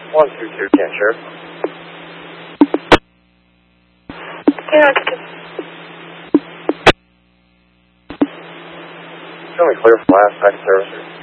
122 can't share. It's only clear for last packet service.